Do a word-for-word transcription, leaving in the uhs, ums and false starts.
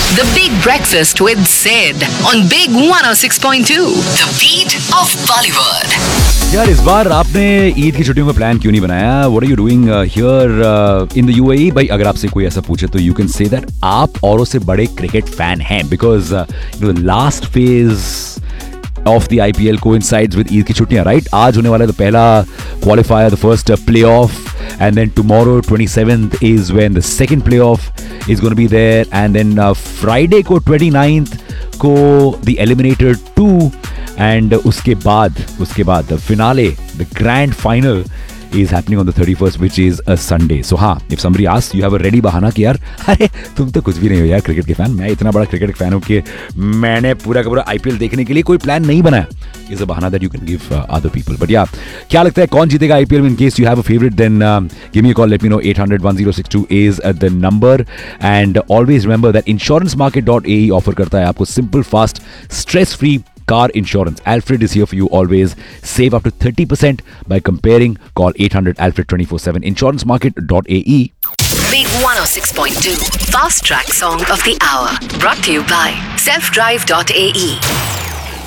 The Big Breakfast with Sid on Big one oh six point two. The beat of Bollywood. यार इस बार आपने ईद की छुट्टियों का प्लान क्यों नहीं बनाया? What are you doing here in the U A E? भाई अगर आपसे कोई ऐसा पूछे तो you can say that आप औरों से बड़े क्रिकेट फैन हैं because uh, you know, the last phase of the I P L coincides with Eid की छुट्टियां, right? आज होने वाला है the पहला qualifier, the first uh, playoff, and then tomorrow twenty-seventh is when the second playoff is going to be there, and then uh, Friday को twenty-ninth को the eliminator two, and उसके बाद उसके बाद the finale, the grand final is happening on the thirty-first, which is a Sunday. So हाँ, if somebody asks, you have a ready बहाना कि यार अरे तुम तो कुछ भी नहीं हो यार क्रिकेट के फैन, मैं इतना बड़ा क्रिकेट फैन हूँ कि मैंने पूरा का पूरा I P L देखने के लिए कोई प्लान नहीं बनाया. Is a बहाना that you can give uh, other people. But yeah, क्या लगता है कौन जीतेगा I P L? In case you have a favorite, then um, give me a call. Let me know. eight hundred one oh six two is uh, the number. And always remember that insurance market dot A E offer करता है आपको simple, fast, stress-free car insurance. Alfred is here for you always. Save up to thirty percent by comparing. Call eight hundred Alfred twenty-four seven. insurance market dot A E. Big one oh six point two. Fast Track Song of the Hour. Brought to you by self drive dot A E.